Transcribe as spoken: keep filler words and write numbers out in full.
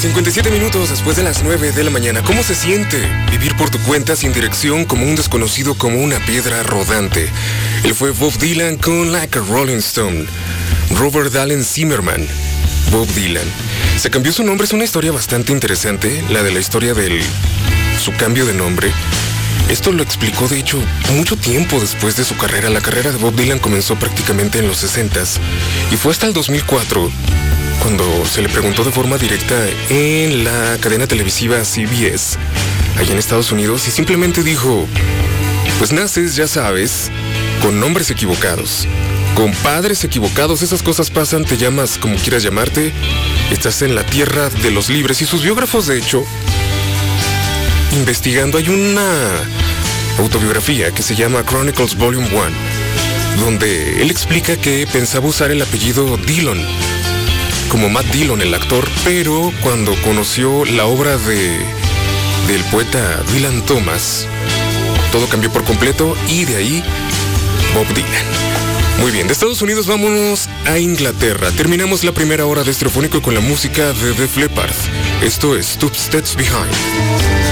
cincuenta y siete minutos después de las nueve de la mañana. ¿Cómo se siente vivir por tu cuenta sin dirección, como un desconocido, como una piedra rodante? Él fue Bob Dylan con Like a Rolling Stone. Robert Allen Zimmerman. Bob Dylan. Se cambió su nombre, es una historia bastante interesante, la de la historia de su cambio de nombre. Esto lo explicó, de hecho, mucho tiempo después de su carrera. La carrera de Bob Dylan comenzó prácticamente en los sesentas y fue hasta el dos mil cuatro cuando se le preguntó de forma directa en la cadena televisiva C B S, allá en Estados Unidos, y simplemente dijo: pues naces, ya sabes, con nombres equivocados, con padres equivocados, esas cosas pasan, te llamas como quieras llamarte, estás en la tierra de los libres. Y sus biógrafos, de hecho, investigando, hay una autobiografía que se llama Chronicles Volume uno, donde él explica que pensaba usar el apellido Dillon, como Matt Dillon, el actor, pero cuando conoció la obra de del poeta Dylan Thomas, todo cambió por completo y de ahí Bob Dylan. Muy bien, de Estados Unidos vámonos a Inglaterra. Terminamos la primera hora de Estereofónico con la música de Def Leppard. Esto es Two Steps Behind.